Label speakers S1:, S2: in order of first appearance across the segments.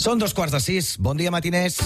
S1: Són 2:15. Bon dia, matiners.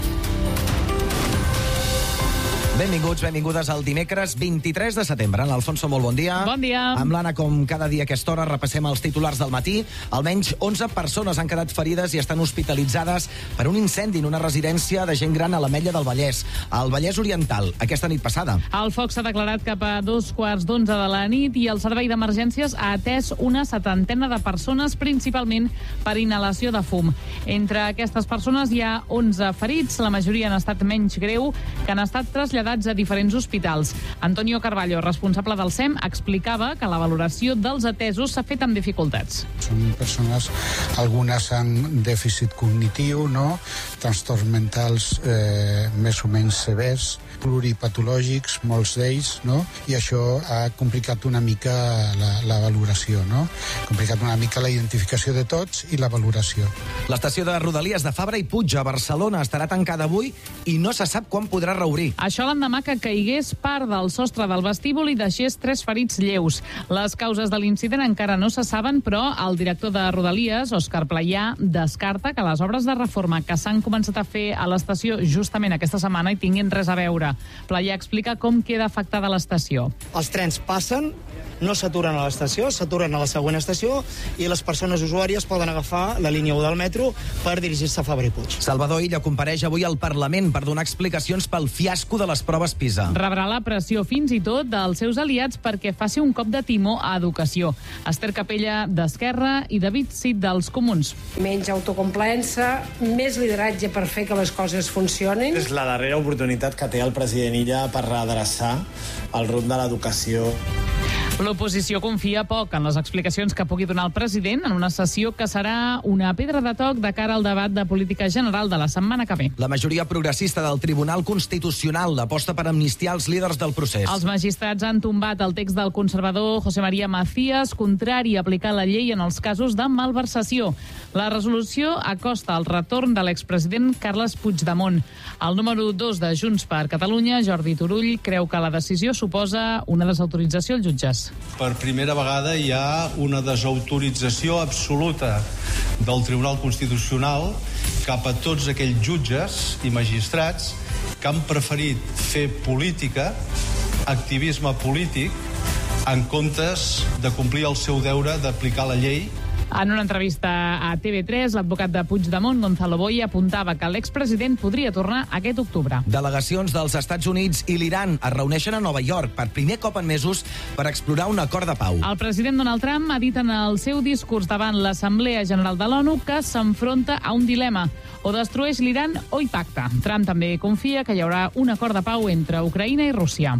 S1: Benvinguts, benvingudes al dimecres 23 de setembre. En Alfonso, molt bon dia.
S2: Bon dia.
S1: Amb l'Anna, com cada dia a aquesta hora, repassem els titulars del matí. Almenys 11 persones han quedat ferides i estan hospitalitzades per un incendi en una residència de gent gran a l'Ametlla del Vallès, al Vallès Oriental, aquesta nit passada.
S2: El foc s'ha declarat cap a 11:15 de la nit i el servei d'emergències ha atès una 70ena de persones, principalment per inhalació de fum. Entre aquestes persones hi ha 11 ferits, la majoria han estat menys greu, que han estat traslladats a diferents hospitals. Antonio Carballo, responsable del SEM, explicava que la valoració dels atesos s'ha fet amb dificultats.
S3: Són persones, algunes amb dèficit cognitiu, no? Trastorns mentals més o menys severs, pluripatològics, molts d'ells, no? I això ha complicat una mica la valoració, no? Complicat una mica la identificació de tots i la valoració.
S1: L'estació de Rodalies de Fabra i Puig a Barcelona estarà tancada avui i no se sap quan podrà reobrir.
S2: Això l'endemà que caigués part del sostre del vestíbul i deixés 3 ferits lleus. Les causes de l'incident encara no se saben, però el director de Rodalies, Òscar Playà, descarta que les obres de reforma que s'han començat a fer a l'estació justament aquesta setmana hi tinguin res a veure. Playà explica com queda afectada l'estació.
S4: Els trens passen, no s'aturen a l'estació, s'aturen a la següent estació i les persones usuàries poden agafar la línia 1 del metro per dirigir-se a Fabra i Puig.
S1: Salvador Illa compareix avui al Parlament per donar explicacions pel fiasco de les proves PISA.
S2: Rebrà la pressió fins i tot dels seus aliats perquè faci un cop de timó a Educació. Esther Capella, d'Esquerra, i David Cid, dels Comuns.
S5: Menys autocomplaença, més lideratge per fer que les coses funcionin.
S6: És la darrera oportunitat que té el president Illa per redreçar el rumb de l'educació.
S2: L'oposició confia poc en les explicacions que pugui donar el president en una sessió que serà una pedra de toc de cara al debat de política general de la setmana que ve.
S1: La majoria progressista del Tribunal Constitucional aposta per amnistiar els líders del procés.
S2: Els magistrats han tombat el text del conservador José María Macías, contrari a aplicar la llei en els casos de malversació. La resolució acosta el retorn de l'expresident Carles Puigdemont. El número 2 de Junts per Catalunya, Jordi Turull, creu que la decisió suposa una desautorització als jutges.
S7: Per primera vegada hi ha una desautorització absoluta del Tribunal Constitucional cap a tots aquells jutges i magistrats que han preferit fer política, activisme polític, en comptes de complir el seu deure d'aplicar la llei.
S2: En una entrevista a TV3, l'advocat de Puigdemont, Gonzalo Boye, apuntava que l'expresident podria tornar aquest octubre.
S1: Delegacions dels Estats Units i l'Iran es reuneixen a Nova York per primer cop en mesos per explorar un acord de pau.
S2: El president Donald Trump ha dit en el seu discurs davant l'Assemblea General de l'ONU que s'enfronta a un dilema: o destrueix l'Iran o hi pacta. Trump també confia que hi haurà un acord de pau entre Ucraïna i Rússia.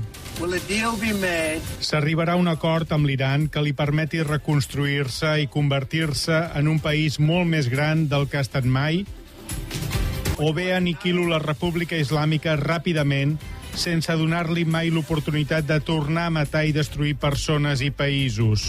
S8: S'arribarà a un acord amb l'Iran que li permeti reconstruir-se i convertir-se en un país molt més gran del que ha estat mai, o bé aniquilo la República Islàmica ràpidament sense donar-li mai l'oportunitat de tornar a matar i destruir persones i països.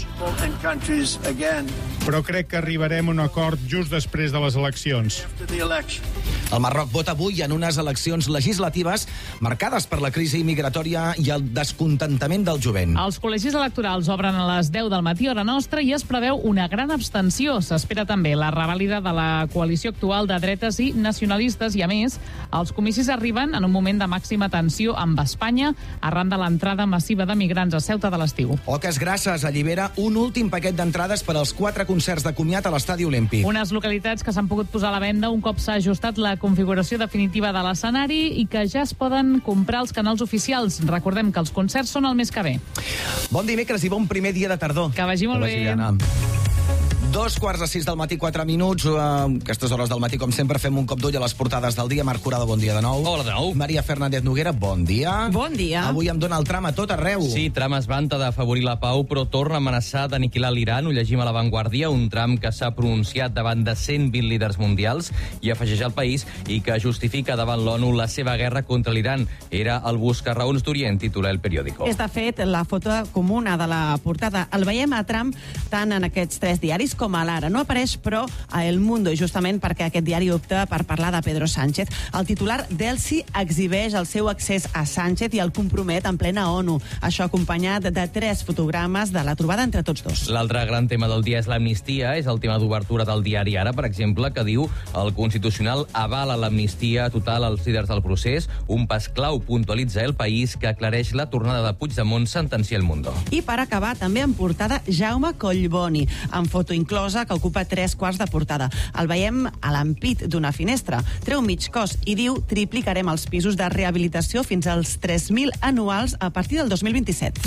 S8: Però crec que arribarem a un acord just després de les eleccions.
S1: El Marroc vota avui en unes eleccions legislatives marcades per la crisi migratòria i el descontentament del jovent.
S2: Els col·legis electorals obren a les 10 del matí, hora nostra, i es preveu una gran abstenció. S'espera també la revàlida de la coalició actual de dretes i nacionalistes i, a més, els comicis arriben en un moment de màxima tensió amb Espanya arran de l'entrada massiva de migrants a Ceuta de l'estiu.
S1: Oques Grasses allibera un últim paquet d'entrades per als 4 concerts de comiat a l'Estadi Olímpic.
S2: Unes localitats que s'han pogut posar a la venda un cop s'ha ajustat la configuració definitiva de l'escenari i que ja es poden comprar als canals oficials. Recordem que els concerts són el mes que ve.
S1: Bon dimecres i bon primer dia de tardor.
S2: Que vagi molt bé.
S1: 2:45 del matí, 4 minuts. Aquestes hores del matí, com sempre, fem un cop d'ull a les portades del dia. Marc Curado, bon dia de nou.
S9: Hola de nou.
S1: Maria Fernández Noguera, bon dia.
S10: Bon dia.
S1: Avui amb Donald Trump a tot arreu.
S9: Sí, Trump es vanta d'afavorir la pau, però torna a amenaçar d'aniquilar l'Iran. Ho llegim a La Vanguardia, un Trump que s'ha pronunciat davant de 120 líders mundials i afegeix al país i que justifica davant l'ONU la seva guerra contra l'Iran. Era el buscarraons d'Orient, titula El Periódico.
S10: És, de fet, la foto comuna de la portada. El veiem a Trump tant en aquests 3 diaris com com a l'ara. No apareix, però, a El Mundo, justament perquè aquest diari opta per parlar de Pedro Sánchez. El titular d'Elsi exhibeix el seu accés a Sánchez i el compromet en plena ONU. Això acompanyat de 3 fotogrames de la trobada entre tots dos.
S9: L'altre gran tema del dia és l'amnistia. És el tema d'obertura del diari Ara, per exemple, que diu el Constitucional avala l'amnistia total als líders del procés. Un pas clau, puntualitza El País, que aclareix la tornada de Puigdemont, sentencia El Mundo.
S10: I per acabar, també en portada, Jaume Collboni, amb foto inclosa, que ocupa 3/4 de portada. El veiem a l'ampit d'una finestra. Treu mig cos i diu: triplicarem els pisos de rehabilitació fins als 3.000 anuals a partir del 2027.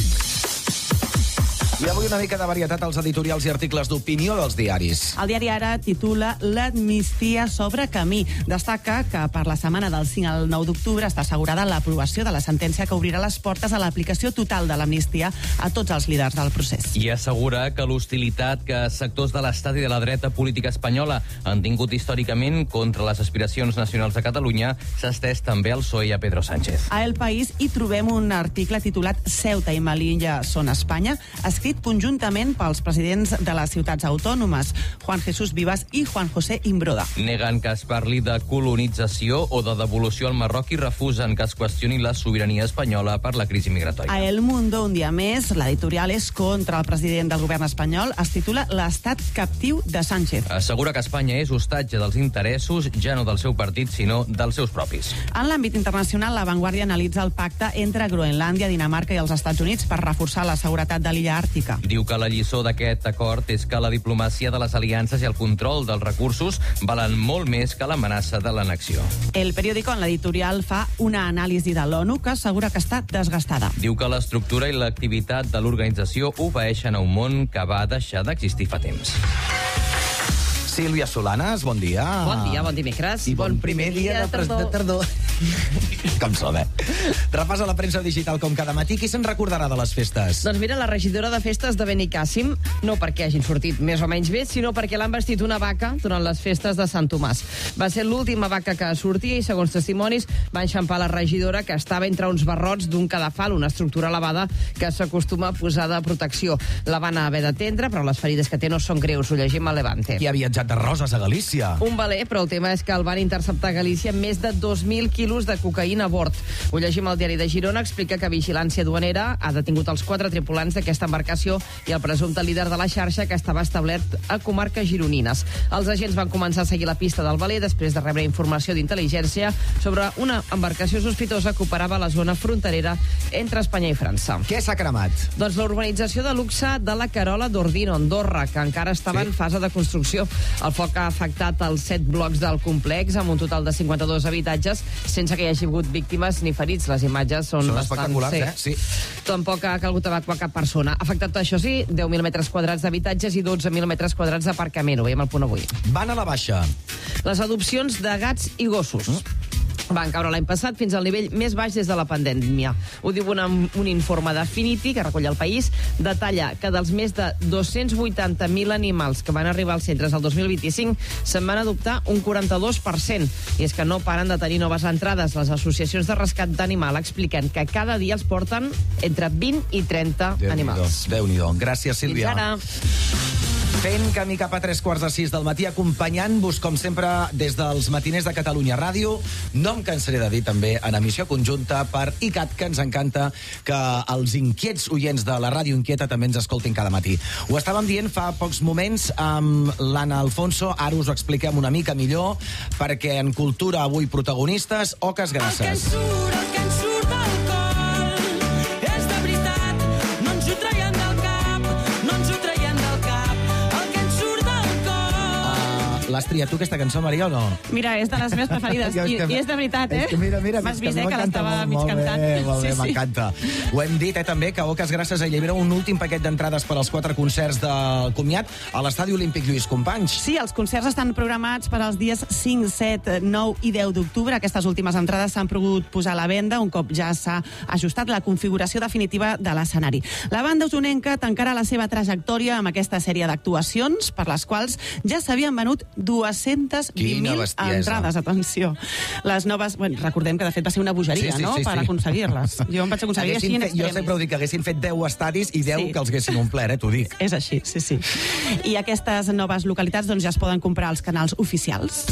S1: I avui una mica de varietat als editorials i articles d'opinió dels diaris.
S10: El diari Ara titula l'amnistia sobre camí. Destaca que per la setmana del 5 al 9 d'octubre està assegurada l'aprovació de la sentència que obrirà les portes a l'aplicació total de l'amnistia a tots els líders del procés.
S9: I assegura que l'hostilitat que sectors de l'estat i de la dreta política espanyola han tingut històricament contra les aspiracions nacionals de Catalunya s'ha estès també al PSOE i a Pedro Sánchez.
S10: A El País hi trobem un article titulat Ceuta i Melilla són Espanya, escrit conjuntament pels presidents de les ciutats autònomes, Juan Jesús Vivas i Juan José Imbroda.
S9: Neguen que es parli de colonització o de devolució al Marroc i refusen que es qüestioni la sobirania espanyola per la crisi migratòria.
S10: A El Mundo, un dia més, l'editorial és contra el president del govern espanyol. Es titula L'estat captiu de Sánchez.
S9: Assegura que Espanya és hostatge dels interessos, ja no del seu partit, sinó dels seus propis.
S10: En l'àmbit internacional, La Vanguardia analitza el pacte entre Groenlàndia, Dinamarca i els Estats Units per reforçar la seguretat de l'illa àrtica.
S9: Diu que la lliçó d'aquest acord és que la diplomàcia de les aliances i el control dels recursos valen molt més que l'amenaça de l'annexió.
S10: El periòdico, en l'editorial, fa una anàlisi de l'ONU que assegura que està desgastada.
S9: Diu que l'estructura i l'activitat de l'organització obeeixen a un món que va deixar d'existir fa temps.
S1: Sílvia Solanes, bon dia.
S11: Bon dimecres.
S1: I bon primer dia de tardor. Com som, Repassa la premsa digital com cada matí. Qui se'n recordarà de les festes?
S11: Doncs mira, la regidora de festes de Benicàssim, no perquè hagin sortit més o menys bé, sinó perquè l'han vestit una vaca durant les festes de Sant Tomàs. Va ser l'última vaca que sortia i, segons testimonis, va enxampar la regidora, que estava entre uns barrots d'un cadafal, una estructura elevada que s'acostuma a posar de protecció. La van haver d'atendre, però les ferides que té no són greus. Ho llegim a Levante.
S1: Qui ha viatjat de Roses a Galícia?
S11: Un valer, però el tema és que el van interceptar a Galícia amb més de 2.000 quilos de cocaïna a bord. Ho llegim al diari de Girona, explica que Vigilància Duanera ha detingut els 4 tripulants d'aquesta embarcació i el presumpte líder de la xarxa, que estava establert a comarques gironines. Els agents van començar a seguir la pista del valer després de rebre informació d'intel·ligència sobre una embarcació sospitosa que operava a la zona fronterera entre Espanya i França.
S1: Què s'ha cremat?
S11: Doncs la urbanització de luxe de la Carola d'Ordino, Andorra, que encara estava en fase de construcció. El foc ha afectat els 7 blocs del complex, amb un total de 52 habitatges, sense que hi hagi hagut víctimes ni ferits. Les imatges són bastant...
S1: Sí.
S11: Tampoc ha calgut evacuar cap persona. Ha afectat, això sí, 10.000 metres quadrats d'habitatges i 12.000 metres quadrats d'aparcament. Ho veiem al Punt Avui.
S1: Van a la baixa.
S11: Les adopcions de gats i gossos. Van caure l'any passat fins al nivell més baix des de la pandèmia. Ho diu un informe d'Affinity, que recull El País, detalla que dels més de 280.000 animals que van arribar als centres el 2025 se'n van adoptar un 42%. I és que no paren de tenir noves entrades. Les associacions de rescat d'animal expliquen que cada dia els porten entre 20 i 30 animals.
S1: Déu-n'hi-do. Gràcies, Sílvia.
S11: Fins ara.
S1: Fent camí cap a 5:45 del matí, acompanyant-vos, com sempre, des dels matiners de Catalunya Ràdio. No em cansaré de dir també en emissió conjunta per ICAT, que ens encanta que els inquiets oients de la Ràdio Inquieta també ens escoltin cada matí. Ho estàvem dient fa pocs moments amb l'Anna Alfonso, ara us ho expliquem una mica millor, perquè en cultura avui protagonistes, oques grasses.
S12: El que ens surt del cor és de veritat, no ens ho traiem del cap, no ens ho traiem del cap. El que ens surt del cor...
S1: L'has triat tu, aquesta cançó, Maria, o no?
S10: Mira, és de les meves preferides, i és de veritat,
S1: És que mira,
S10: M'has vist, que l'estava mig cantant.
S1: Molt bé, m'encanta. Ho hem dit, també, que Oques Grasses allibera un últim paquet d'entrades per als 4 concerts de comiat a l'Estadi Olímpic Lluís Companys.
S10: Sí, els concerts estan programats per als dies 5, 7, 9 i 10 d'octubre. Aquestes últimes entrades s'han pogut posar a la venda un cop ja s'ha ajustat la configuració definitiva de l'escenari. La banda usonenca tancarà la seva trajectòria amb aquesta sèrie d'actuacions, per les quals ja s'havien venut 220.000 entrades, atenció. Les noves... Bueno, recordem que, de fet, va ser una bogeria, no?, per aconseguir-les. Jo em vaig aconseguir així en extremis.
S1: Jo sempre ho dic, que haguessin fet 10 estadis i 10 que els haguessin omplert, t'ho dic.
S10: És així, sí. I aquestes noves localitats doncs, ja es poden comprar als canals oficials.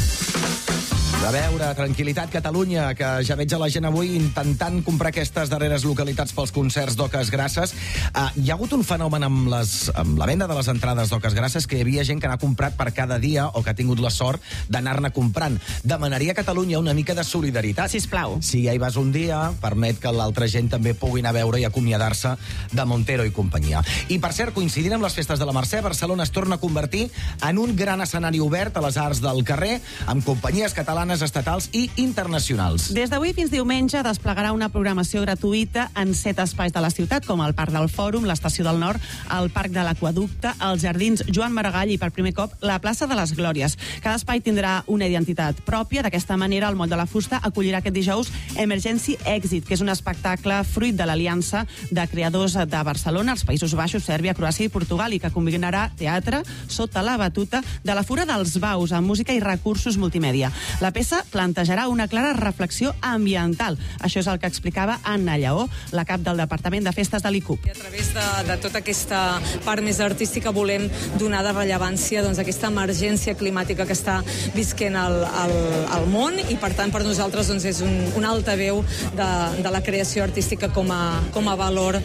S1: A veure, tranquil·litat Catalunya, que ja veig a la gent avui intentant comprar aquestes darreres localitats pels concerts d'Oques Grasses. Hi ha hagut un fenomen amb la venda de les entrades d'Oques Grasses, que hi havia gent que n'ha comprat per cada dia o que ha tingut la sort d'anar-ne comprant. Demanaria a Catalunya una mica de solidaritat.
S10: Sisplau.
S1: Si ja hi vas un dia, permet que l'altra gent també pugui anar a veure i acomiadar-se de Montero i companyia. I, per cert, coincidint amb les festes de la Mercè, Barcelona es torna a convertir en un gran escenari obert a les arts del carrer, amb companyies catalanes, estatals i internacionals.
S10: Des d'avui fins diumenge desplegarà una programació gratuïta en 7 espais de la ciutat, com el Parc del Fòrum, l'Estació del Nord, el Parc de l'Aqüeducte, els Jardins Joan Maragall i, per primer cop, la Plaça de les Glòries. Cada espai tindrà una identitat pròpia. D'aquesta manera, el Moll de la Fusta acollirà aquest dijous Emergency Exit, que és un espectacle fruit de l'aliança de creadors de Barcelona, els Països Baixos, Sèrbia, Croàcia i Portugal, i que combinarà teatre sota la batuta de la Fura dels Baus, amb música i recursos multimèdia. La peça plantejarà una clara reflexió ambiental. Això és el que explicava Anna Lleó, la cap del Departament de Festes de l'ICUP.
S13: A través de tota aquesta part més artística volem donar de rellevància a aquesta emergència climàtica que està visquent al món, i per tant per nosaltres és un altaveu de la creació artística com a valor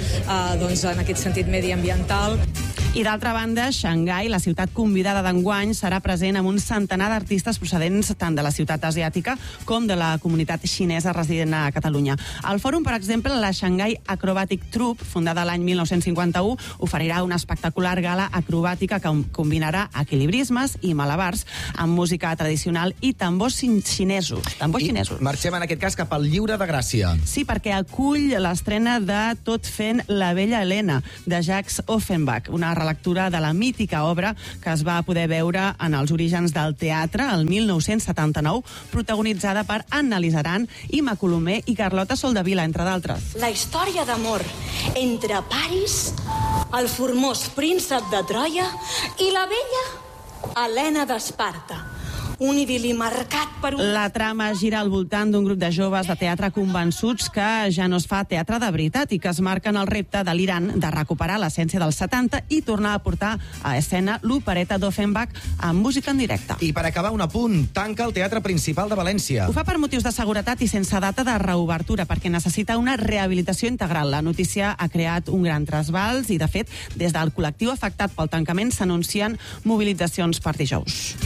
S13: en aquest sentit mediambiental.
S10: I d'altra banda, Xangai, la ciutat convidada d'enguany, serà present amb un centenar d'artistes procedents tant de la ciutat asiàtica com de la comunitat xinesa resident a Catalunya. Al fòrum, per exemple, la Shanghai Acrobatic Troupe, fundada l'any 1951, oferirà una espectacular gala acrobàtica que combinarà equilibrismes i malabars amb música tradicional i tambors xinesos.
S1: Marxem en aquest cas cap al Lliure de Gràcia.
S10: Sí, perquè acull l'estrena de Tot fent la vella Helena, de Jacques Offenbach, una relectura de la mítica obra que es va poder veure en els orígens del teatre el 1979, protagonitzada per Anna Lizaran, Ima Colomer i Carlota Soldevila, entre d'altres.
S14: La història d'amor entre Paris, el formós príncep de Troia i la bella Helena d'Esparta. Un idil·li marcat per un...
S10: La trama gira al voltant d'un grup de joves de teatre convençuts que ja no es fa teatre de veritat i que es marquen el repte de l'Iran de recuperar l'essència dels 70 i tornar a portar a escena l'opereta d'Offenbach amb música en directe.
S1: I per acabar, un apunt. Tanca el Teatre Principal de València.
S10: Ho fa per motius de seguretat i sense data de reobertura, perquè necessita una rehabilitació integral. La notícia ha creat un gran trasbals i, de fet, des del col·lectiu afectat pel tancament s'anuncien mobilitzacions per dijous.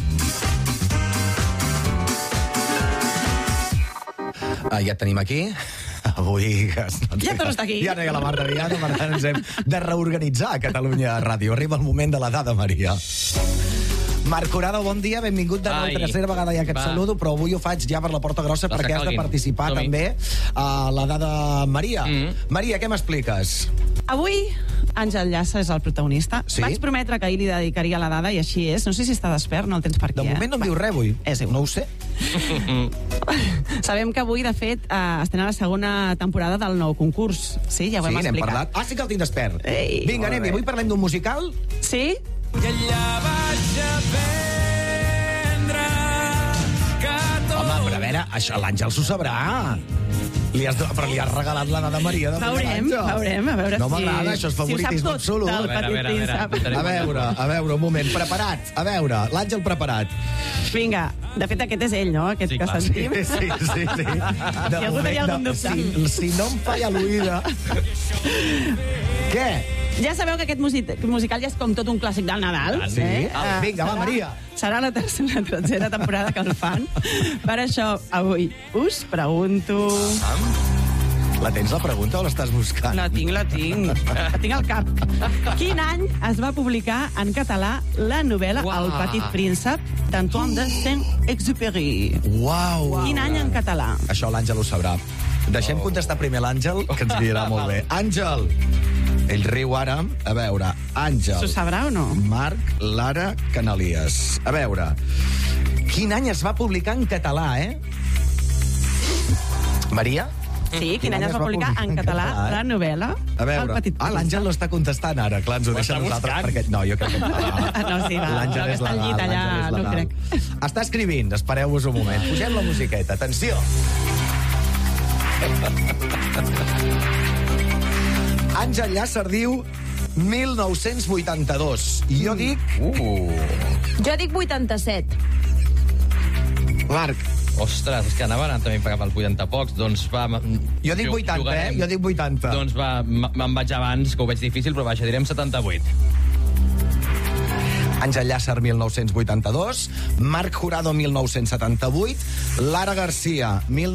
S1: Ja et tenim aquí. Avui...
S10: Ja tornes aquí.
S1: Ja no hi ha la Marta Viana, per tant ens hem de reorganitzar a Catalunya Ràdio. Arriba el moment de la dada, Maria. Marc Corado, bon dia, benvingut de nou. Tercera vegada ja que et saludo, però avui ho faig ja per la porta grossa perquè has de participar també a la dada Maria. Maria, què m'expliques?
S10: Avui, Àngel Llassa és el protagonista.
S1: Sí?
S10: Vaig prometre que ahir li dedicaria la dada i així és. No sé si està despert, no el tens per aquí.
S1: De moment no em diu res avui. No ho sé.
S10: Sabem que avui, de fet, estrena la segona temporada del nou concurs. Sí, ja ho hem explicat.
S1: N'hem parlat. Ah, sí que el tinc despert. Vinga, anem-hi. Avui parlem d'un musical?
S10: Sí.
S12: I allà vaig aprendre que tot...
S1: Home, però a veure, l'Àngel s'ho sabrà. Però li has regalat la dada Maria de
S10: Veurem, a veure
S1: no m'agrada, això és favoritisme absolut. A veure, un moment, preparat. A veure, l'Àngel preparat.
S10: Vinga, de fet aquest és ell, no? Aquest que sentim.
S1: Sí.
S10: De moment,
S1: si no em falla l'oïda... Què?
S10: Ja sabeu que aquest musical ja és com tot un clàssic del Nadal.
S1: Sí? Vinga, va, Maria.
S10: Serà la tercera temporada que el fan. Per això, avui us pregunto...
S1: La tens, la pregunta, o l'estàs buscant?
S10: La tinc. La tinc al cap. Quin any es va publicar en català la novel·la El petit príncep d'Antoine de Saint-Exupéry?
S1: Uau!
S10: Quin any en català?
S1: Això l'Àngel ho sabrà. Deixem contestar primer l'Àngel, que ens guiarà molt bé. Àngel! Ell riu ara. A veure, Àngel...
S10: S'ho sabrà o no?
S1: Marc, Lara, Canalies. A veure, quin any es va publicar en català, Maria?
S10: Sí, quin any es va publicar en català la novel·la?
S1: A veure, l'Àngel no està contestant ara, clar, ens ho deixa a nosaltres, perquè... No, jo crec que...
S10: No, sí, va,
S1: L'Àngel és
S10: està al llit allà, no crec.
S1: Està escrivint, espereu-vos un moment. Pugem la musiqueta, atenció. Àngel Llàcer diu 1982. I jo dic...
S15: Jo dic 87.
S1: Marc.
S9: Ostres, és que anava anant també cap als 80 pocs, doncs va...
S1: Jo dic 80, Jo dic 80.
S9: Doncs va, me'n vaig abans, que ho veig difícil, però vaja, direm 78.
S1: Àngel Llàcer, 1982, Marc Jurado, 1978, Lara Garcia,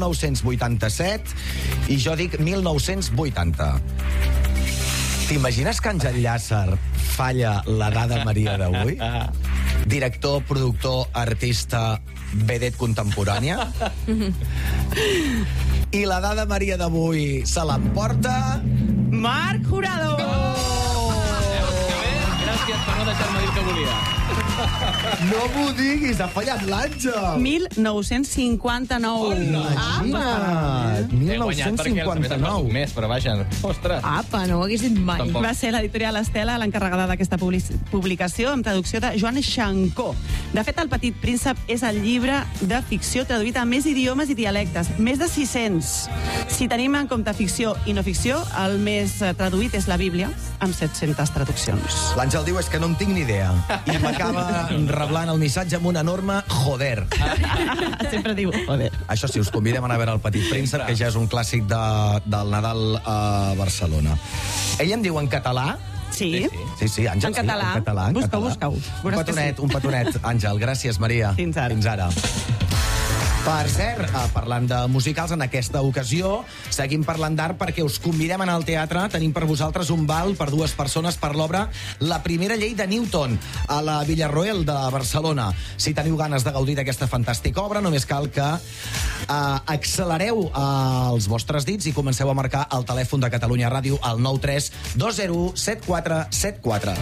S1: 1987, i jo dic 1980. T'imagines que Àngel Llàcer falla la dada Maria d'avui? Director, productor, artista, vedet contemporània? I la dada Maria d'avui se l'emporta...
S10: Marc Jurado!
S9: Gràcies per no deixar-me dir el que volia.
S1: No m'ho diguis, ha fallat l'Àngel.
S10: 1959.
S1: Imagina't, 1959.
S9: Més, però vaja, ostres.
S15: Apa, no ho hagués dit mai.
S9: Tampoc.
S10: Va ser l'editorial Estela l'encarregada d'aquesta publicació amb traducció de Joan Xancó. De fet, El petit príncep és el llibre de ficció traduït a més idiomes i dialectes, més de 600. Si tenim en compte ficció i no ficció, el més traduït és la Bíblia, amb 700 traduccions.
S1: L'Àngel diu és que no en tinc ni idea. I m'acaba reblant el missatge amb un enorme joder.
S10: Sempre diu joder.
S1: Això sí, us convidem a anar a veure El petit príncep, que ja és un clàssic del Nadal a Barcelona. Ell em diu en català.
S10: Sí.
S1: Sí, Àngel,
S10: en català.
S1: Sí, en català.
S10: Busca-ho.
S1: Un petonet, Àngel. Gràcies, Maria.
S10: Fins ara.
S1: Fins ara. Per cert, parlant de musicals, en aquesta ocasió seguim parlant d'art perquè us convidem a anar al teatre. Tenim per vosaltres un val per 2 persones per l'obra La primera llei de Newton a la Villarroel de Barcelona. Si teniu ganes de gaudir d'aquesta fantàstica obra, només cal que accelereu els vostres dits i comenceu a marcar el telèfon de Catalunya Ràdio al 93 20 7474.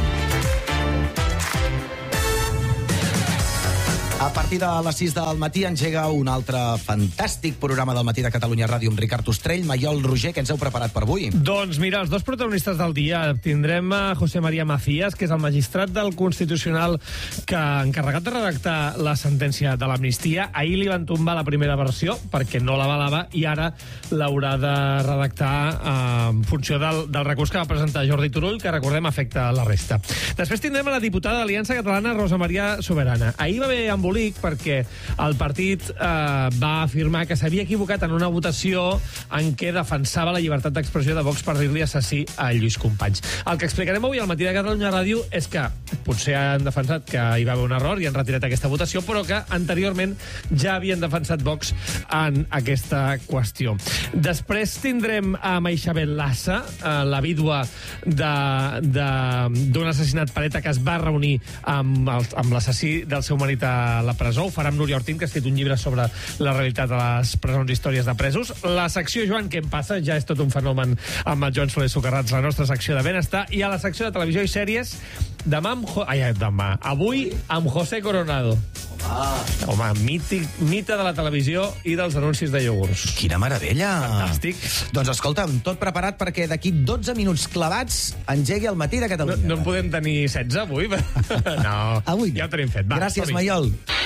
S1: A partir de les 6 del matí engega un altre fantàstic programa del matí de Catalunya Ràdio amb Ricard Ostrell. Maiol, Roger, què ens heu preparat per avui?
S16: Doncs mira, els 2 protagonistes del dia. Tindrem a José María Macías, que és el magistrat del Constitucional que encarregat de redactar la sentència de l'amnistia. Ahir li van tombar la primera versió perquè no l'avalava i ara l'haurà de redactar en funció del recurs que va presentar Jordi Turull, que recordem afecta la resta. Després tindrem a la diputada d'Aliança Catalana, Rosa Maria Soberana. Ahir va haver embolic perquè el partit va afirmar que s'havia equivocat en una votació en què defensava la llibertat d'expressió de Vox per dir-li assassí a Lluís Companys. El que explicarem avui al matí de Catalunya Ràdio és que potser han defensat que hi va haver un error i han retirat aquesta votació, però que anteriorment ja havien defensat Vox en aquesta qüestió. Després tindrem a Maixabel Lassa, la vídua d'un assassinat per ETA que es va reunir amb l'assassí del seu marit a la presó. Ho farà amb Núria Ortín, que ha escrit un llibre sobre la realitat de les presons i històries de presos. La secció Joan, què em passa? Ja és tot un fenomen amb el Joan Soler Socarrats, la nostra secció de benestar. I a la secció de televisió i sèries, avui amb José Coronado. Home, mite de la televisió i dels anuncis de iogurts.
S1: Quina meravella!
S16: Fantàstic.
S1: Doncs escolta'm, tot preparat perquè d'aquí 12 minuts clavats engegui el matí de Catalunya.
S16: No en podem tenir 16 avui? No,
S1: avui
S16: ja ho tenim fet. Va,
S1: gràcies, Maiol.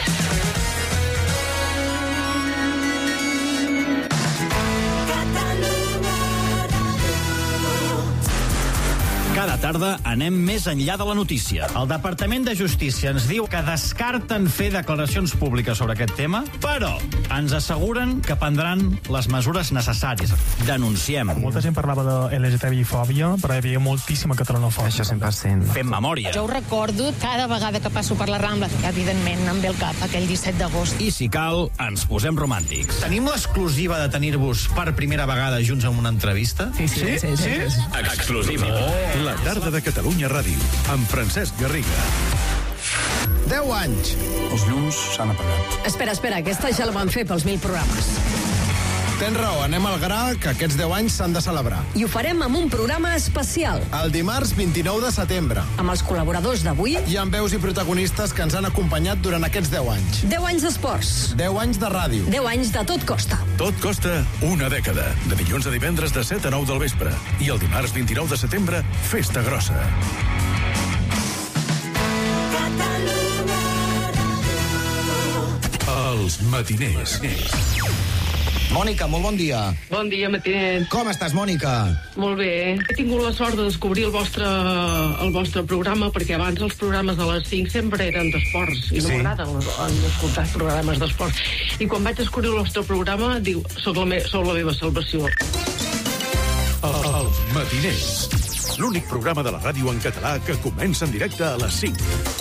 S17: Cada tarda anem més enllà de la notícia. El Departament de Justícia ens diu que descarten fer declaracions públiques sobre aquest tema, però ens asseguren que prendran les mesures necessàries. Denunciem.
S18: Molta gent parlava de LGTBI-fòbia, però hi havia moltíssima catalanofòbia.
S17: Això 100%. Fem memòria.
S19: Jo ho recordo cada vegada que passo per la Rambla, que evidentment em ve al cap aquell 17 d'agost.
S17: I si cal, ens posem romàntics.
S20: Tenim l'exclusiva de tenir-vos per primera vegada junts en una entrevista?
S18: Sí.
S17: Exclusiva.
S21: La tarda de Catalunya Ràdio, amb Francesc Garriga.
S20: 10 anys.
S3: Els llums s'han apagat.
S22: Espera, aquesta ja la van fer pels 1000 programes.
S4: Tens raó, anem al gra, que aquests 10 anys s'han de celebrar.
S22: I ho farem amb un programa especial.
S4: El dimarts 29 de setembre.
S22: Amb els col·laboradors d'avui.
S4: I amb veus i protagonistes que ens han acompanyat durant aquests 10 anys.
S22: 10 anys d'esports.
S4: 10 anys de ràdio.
S22: 10 anys de Tot Costa.
S21: Tot costa una dècada. De dilluns a divendres de 7 a 9 del vespre. I el dimarts 29 de setembre, festa grossa. Els matiners.
S1: Mònica, molt bon dia.
S23: Bon dia, Matinet.
S1: Com estàs, Mònica?
S23: Molt bé. He tingut la sort de descobrir el vostre programa, perquè abans els programes de les 5 sempre eren d'esports, i no m'agraden escoltar programes d'esports. I quan vaig descobrir el vostre programa, diu, sou la meva salvació.
S21: Els matiners. L'únic programa de la ràdio en català que comença en directe a les 5.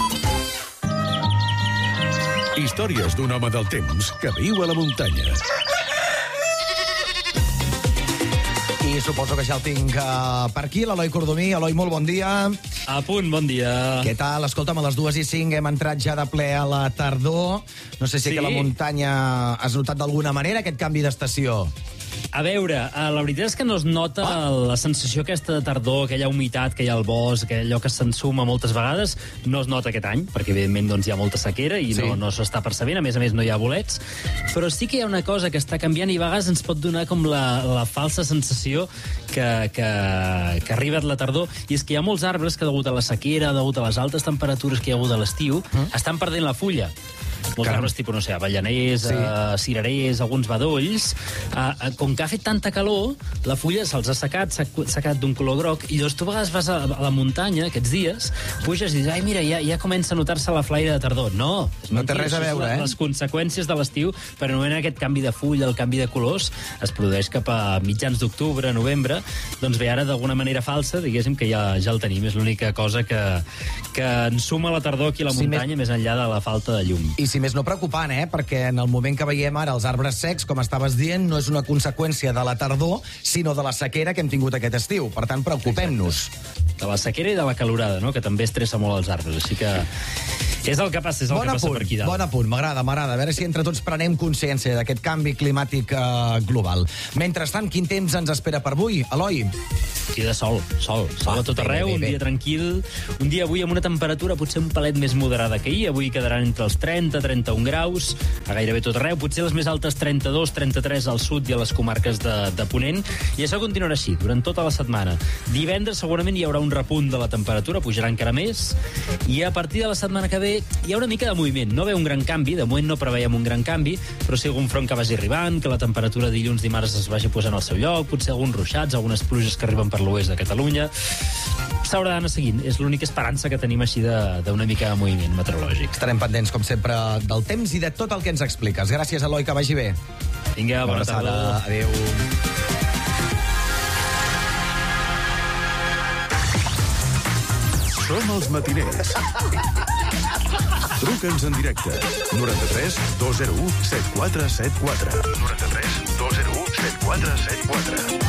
S21: Històries d'un home del temps que viu a la muntanya.
S1: I suposo que ja el tinc per aquí, l'Eloi Cordomí. Eloi, molt bon dia.
S24: A punt, bon dia.
S1: Què tal? Escolta'm, a les 2:05 hem entrat ja de ple a la tardor. No sé si aquí a la muntanya has notat d'alguna manera aquest canvi d'estació.
S24: A veure, la veritat és que no es nota la sensació aquesta de tardor, aquella humitat que hi ha al bosc, allò que s'ensuma moltes vegades, no es nota aquest any, perquè evidentment doncs, hi ha molta sequera i no s'està percebent, a més no hi ha bolets, però sí que hi ha una cosa que està canviant i a vegades ens pot donar com la falsa sensació que arriba la tardor, i és que hi ha molts arbres que degut a la sequera, degut a les altes temperatures que hi ha hagut a l'estiu, estan perdent la fulla. Molts arbres tipus, no sé, avellaners, cirerers, alguns badolls. Com que ha fet tanta calor, la fulla se'ls ha secat, s'ha secat d'un color groc, i llavors tu a vegades vas a la muntanya aquests dies, puges i dius, ai, mira, ja comença a notar-se la flaire de tardor. No
S1: té res a veure,
S24: Les conseqüències de l'estiu, per anomenar aquest canvi de fulla, el canvi de colors, es produeix cap a mitjans d'octubre, novembre, doncs bé, ara d'alguna manera falsa, diguéssim que ja el tenim. És l'única cosa que ensuma la tardor aquí a la muntanya, més enllà de la falta de llum.
S1: I si més no preocupant, perquè en el moment que veiem ara els arbres secs, com estaves dient, no és una conseqüència de la tardor, sinó de la sequera que hem tingut aquest estiu. Per tant, preocupem-nos.
S24: De la sequera i de la calorada, no?, que també estressa molt els arbres. Així que és el que passa, per aquí dalt.
S1: Bon apunt, m'agrada. A veure si entre tots prenem consciència d'aquest canvi climàtic global. Mentrestant, quin temps ens espera per avui, Eloi?
S24: Dia de sol a tot arreu, un dia tranquil, un dia avui amb una temperatura potser un palet més moderada que ahir, avui quedaran entre els 30 i 31 graus, a gairebé tot arreu, potser les més altes 32, 33 al sud i a les comarques de Ponent, i això continuarà així durant tota la setmana. Divendres segurament hi haurà un repunt de la temperatura, pujarà encara més, i a partir de la setmana que ve hi ha una mica de moviment, no ve un gran canvi, de moment no preveiem un gran canvi, però sí algun front que vagi arribant, que la temperatura dilluns, dimarts es vagi posant al seu lloc, potser alguns ruixats, algunes pluges que arriben per l'oest de Catalunya. S'haurà d'anar seguint. És l'única esperança que tenim així d'una mica de moviment meteorològic.
S1: Estarem pendents, com sempre, del temps i de tot el que ens expliques. Gràcies, Eloi, que vagi bé.
S24: Vinga, bona tarda.
S1: Adéu.
S21: Som els matiners. Truca'ns en directe. 93 201 7474. 93 201 7474.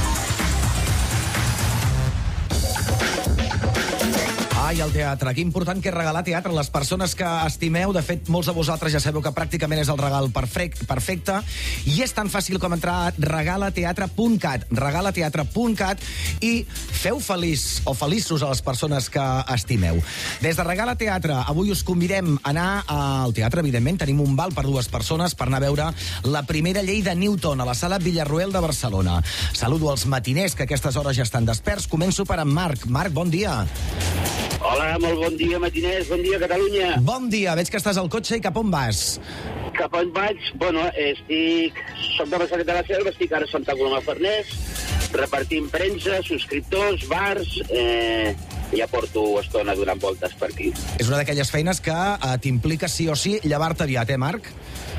S1: Ai, el teatre. Que important que és regalar teatre a les persones que estimeu. De fet, molts de vosaltres ja sabeu que pràcticament és el regal perfecte. I és tan fàcil com entrar a regalateatre.cat. Regalateatre.cat i feu feliç o feliços a les persones que estimeu. Des de Regala Teatre, avui us convidem a anar al teatre, evidentment. Tenim un val per 2 persones per anar a veure la primera llei de Newton a la sala Villarroel de Barcelona. Saludo als matiners que a aquestes hores ja estan desperts. Començo per en Marc. Marc, bon dia.
S25: Hola, molt bon dia, matiners. Bon dia, Catalunya.
S1: Bon dia. Veig que estàs al cotxe i cap on vas?
S25: Cap on vaig? Bueno, soc de Maçanet de la Selva, estic ara a Santa Coloma Farners, repartint premsa, subscriptors, bars, ja porto estona donant voltes per aquí.
S1: És una d'aquelles feines que t'implica sí o sí llevar-te aviat, Marc?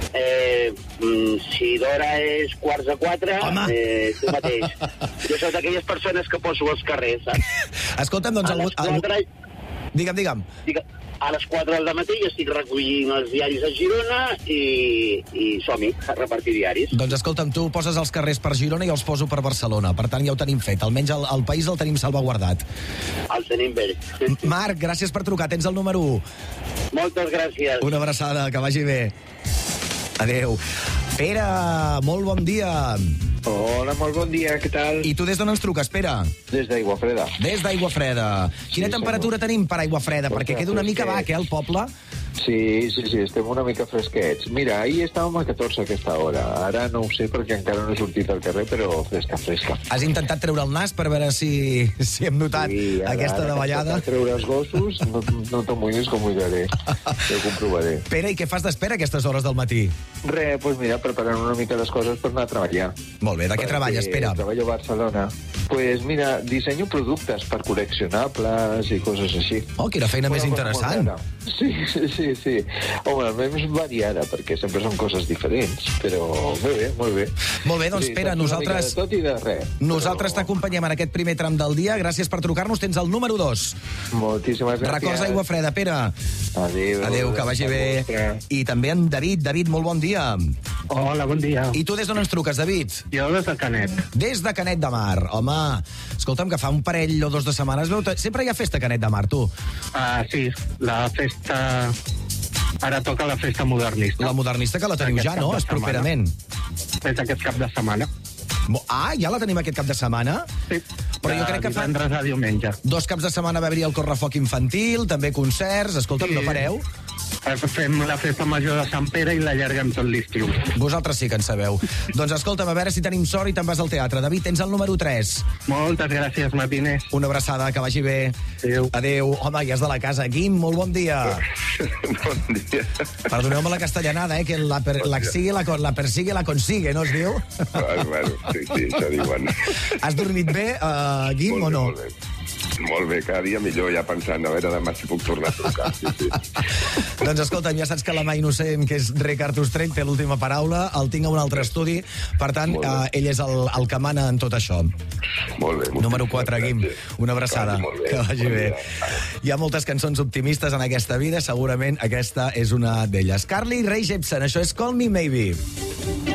S25: Si d'hora és 3:45, tu mateix. Jo soc d'aquelles persones que poso als carrers, saps?
S1: Escolta'm, doncs... Digue'm.
S25: A les 4 del matí jo estic recollint els diaris a Girona i som-hi, a repartir diaris.
S1: Doncs escolta'm, tu poses els carrers per Girona i els poso per Barcelona. Per tant, ja ho tenim fet. Almenys el país el tenim salvaguardat.
S25: El tenim bé.
S1: Marc, gràcies per trucar. Tens el número 1.
S25: Moltes gràcies.
S1: Una abraçada, que vagi bé. Adéu. Pere, molt bon dia.
S2: Hola, molt bon dia, què tal?
S1: I tu des d'on ens truques, Pere?
S2: Des d'Aiguafreda.
S1: Des d'Aiguafreda. Quina temperatura tenim per Aiguafreda? Perquè queda una mica bac, el poble.
S2: Sí, estem una mica fresquets. Mira, ahir estàvem a 14 a aquesta hora. Ara no ho sé perquè encara no he sortit al carrer, però fresca.
S1: Has intentat treure el nas per veure si hem notat aquesta davallada?
S2: Sí, treure els gossos, no t'amoïnis com ho diré. Ja ho comprovaré.
S1: Pere, i què fas d'espera a aquestes hores del matí?
S2: Res, doncs mira, preparant una mica les coses per anar a treballar.
S1: Molt bé, de què treballes, Pere?
S2: Treballo a Barcelona. Pues mira, dissenyo productes per col·leccionables i coses així.
S1: Oh, quina feina més interessant.
S2: Sí. Home, almenys variada, perquè sempre són coses diferents, però molt bé.
S1: Molt bé, doncs, Pere, nosaltres...
S2: De tot i de res.
S1: Nosaltres t'acompanyem en aquest primer tram del dia. Gràcies per trucar-nos. Tens el número 2.
S2: Moltíssimes gràcies.
S1: Records Aiguafreda, Pere.
S2: Adéu,
S1: que vagi bé. I també en David. David, molt bon dia.
S5: Hola, bon dia.
S1: I tu des d'on ens truques, David?
S5: Jo des de Canet.
S1: Des de Canet de Mar. Home, escolta'm, que fa un parell o 2 de setmanes sempre hi ha festa a Canet de Mar, tu.
S5: Sí, la festa... Ara toca la festa modernista.
S1: La modernista que la teniu ja, no? És properament.
S5: És aquest cap de setmana.
S1: Ja la tenim aquest cap de setmana?
S5: Sí,
S1: però jo crec que
S5: divendres a diumenge.
S1: 2 caps de setmana va haver-hi el correfoc infantil, també concerts, escolta'm, no pareu?
S5: Fem la festa major de Sant Pere i l'allarguem tot l'estiu.
S1: Vosaltres sí que en sabeu. Doncs escolta'm, a veure si tenim sort i te'n vas al teatre. David, tens el número 3.
S5: Moltes gràcies, Martínez.
S1: Una abraçada, que vagi bé. Adéu. Home, ja és de la casa. Guim, molt bon dia.
S6: Bon dia.
S1: Perdoneu-me la castellanada, que la persigue la consigue, no es diu?
S6: Bueno, sí, això diuen.
S1: Has dormit bé, Guim, o no?
S6: Molt bé, cada dia millor, ja pensant, a veure demà si puc tornar a trucar. Sí.
S1: Doncs escolta'm, ja saps que la mà innocent, que és Ricard Ustrell, té l'última paraula, el tinc a un altre estudi, per tant, ell és el que mana en tot això.
S6: Molt bé.
S1: Número 4, Guim, una abraçada, que vagi bé. Hi ha moltes cançons optimistes en aquesta vida, segurament aquesta és una d'elles. Carly Rae Jepsen, això és Call Me Maybe.